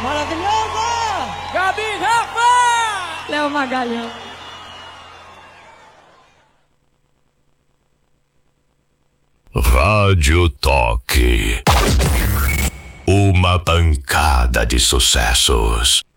Maravilhosa! Gabi Rafa! Léo Magalhães. Rádio Toque. Uma pancada de sucessos.